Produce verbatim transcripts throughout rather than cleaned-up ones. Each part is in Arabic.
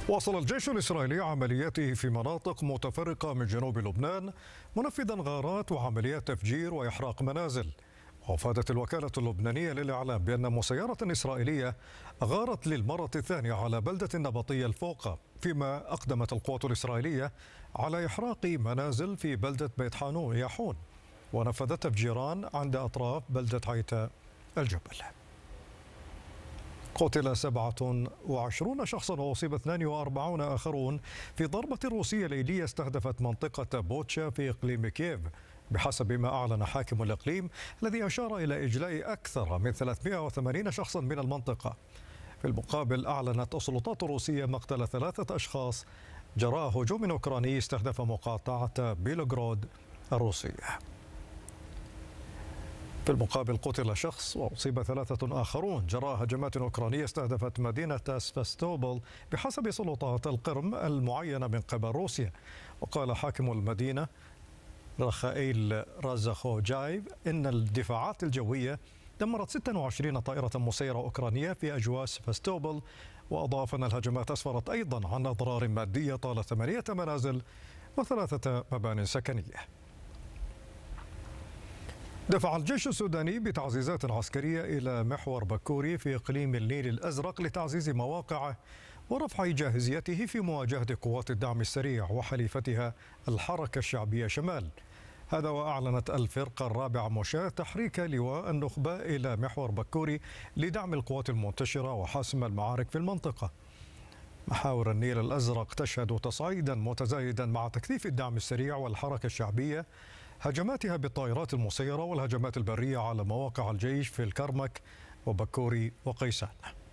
واصل الجيش الإسرائيلي عملياته في مناطق متفرقة من جنوب لبنان، منفذا غارات وعمليات تفجير وإحراق منازل. وأفادت الوكالة اللبنانية للإعلام بأن مسيرة إسرائيلية غارت للمرة الثانية على بلدة النبطية الفوقة، فيما أقدمت القوات الإسرائيلية على إحراق منازل في بلدة بيت حانون ياحون، ونفذت تفجيران عند أطراف بلدة عيتا الجبل. قتل سبعة وعشرون شخصا وأصيب اثنان وأربعون آخرون في ضربة روسية ليلية استهدفت منطقة بوتشا في إقليم كييف، بحسب ما أعلن حاكم الإقليم الذي أشار إلى إجلاء أكثر من ثلاثمائة وثمانين شخصا من المنطقة. في المقابل أعلنت السلطات الروسية مقتل ثلاثة أشخاص جراء هجوم أوكراني استهدف مقاطعة بيلوغراد الروسية. في المقابل قتل شخص وأصيب ثلاثة آخرون جراء هجمات أوكرانية استهدفت مدينة سفاستوبل بحسب سلطات القرم المعينة من قبل روسيا. وقال حاكم المدينة رخائيل رازاخوجايف إن الدفاعات الجوية دمرت ستة وعشرين طائرة مسيرة أوكرانية في أجواء سفاستوبل، وأضاف أن الهجمات أسفرت أيضا عن أضرار مادية طال ثمانية منازل وثلاثة مبانٍ سكنية. دفع الجيش السوداني بتعزيزات عسكرية إلى محور بكوري في إقليم النيل الأزرق لتعزيز مواقعه ورفع جاهزيته في مواجهة قوات الدعم السريع وحليفتها الحركة الشعبية شمال. هذا وأعلنت الفرقة الرابعة مشاة تحريك لواء النخبة إلى محور بكوري لدعم القوات المنتشرة وحاسم المعارك في المنطقة. محاور النيل الأزرق تشهد تصعيدا متزايدا مع تكثيف الدعم السريع والحركة الشعبية هجماتها بالطائرات المسيرة والهجمات البرية على مواقع الجيش في الكرمك وبكوري وقيسان.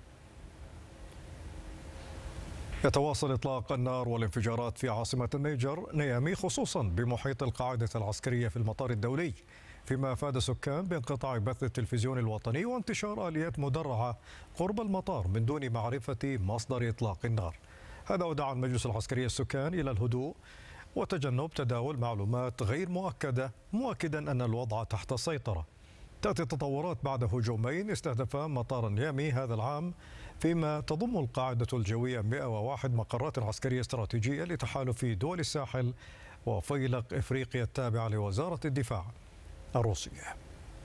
يتواصل إطلاق النار والانفجارات في عاصمة النيجر نيامي، خصوصا بمحيط القاعدة العسكرية في المطار الدولي، فيما أفاد سكان بانقطاع بث التلفزيون الوطني وانتشار آليات مدرعة قرب المطار من دون معرفة مصدر إطلاق النار. هذا ودعا المجلس العسكري السكان إلى الهدوء وتجنب تداول معلومات غير مؤكدة، مؤكدا أن الوضع تحت السيطرة. تأتي التطورات بعد هجومين استهدفا مطار نيامي هذا العام، فيما تضم القاعدة الجوية مئة وواحد مقرات عسكرية استراتيجية لتحالف دول الساحل وفيلق إفريقيا التابعة لوزارة الدفاع الروسية.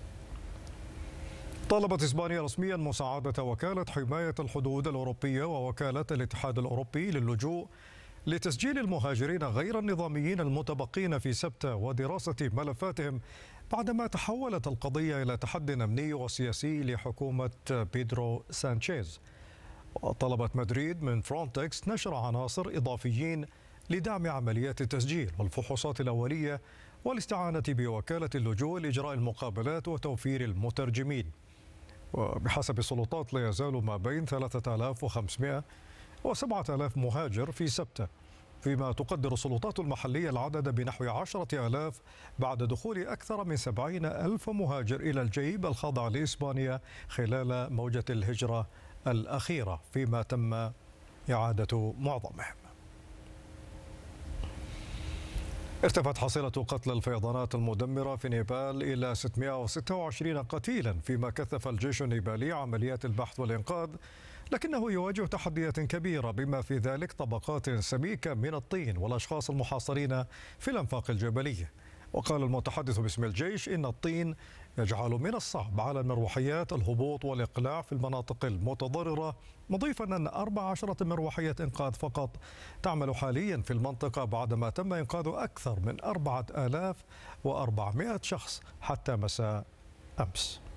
طالبت إسبانيا رسميا مساعدة وكالة حماية الحدود الأوروبية ووكالة الاتحاد الأوروبي للجوء لتسجيل المهاجرين غير النظاميين المتبقين في سبتة ودراسة ملفاتهم، بعدما تحولت القضية إلى تحدي أمني وسياسي لحكومة بيدرو سانشيز. وطلبت مدريد من فرونتكس نشر عناصر إضافيين لدعم عمليات التسجيل والفحوصات الأولية والاستعانة بوكالة اللجوء لإجراء المقابلات وتوفير المترجمين. وبحسب السلطات لا يزال ما بين ثلاثة آلاف وخمسمائة وسبعة آلاف مهاجر في سبتة، فيما تقدر السلطات المحلية العدد بنحو عشرة آلاف بعد دخول أكثر من سبعين ألف مهاجر إلى الجيب الخاضع لإسبانيا خلال موجة الهجرة الأخيرة، فيما تم إعادة معظمهم. ارتفعت حصيلة قتلى الفيضانات المدمرة في نيبال إلى ستمائة وستة وعشرين قتيلا، فيما كثف الجيش النيبالي عمليات البحث والإنقاذ، لكنه يواجه تحديات كبيرة بما في ذلك طبقات سميكة من الطين والأشخاص المحاصرين في الأنفاق الجبلية. وقال المتحدث باسم الجيش إن الطين يجعل من الصعب على المروحيات الهبوط والإقلاع في المناطق المتضررة، مضيفا أن أربع عشرة مروحية إنقاذ فقط تعمل حاليا في المنطقة بعدما تم إنقاذ أكثر من أربعة آلاف وأربعمائة شخص حتى مساء أمس.